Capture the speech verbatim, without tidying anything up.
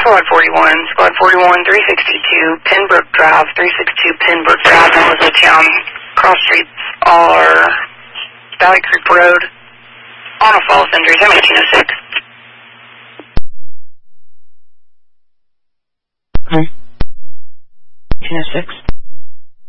Squad forty-one, Squad forty-one, three sixty-two, Pembroke Drive, three sixty-two Pembroke Drive, in Elizabethtown. Cross streets are Valley Creek Road. On a false injuries, I'm eighteen oh six. Okay. eighteen oh six.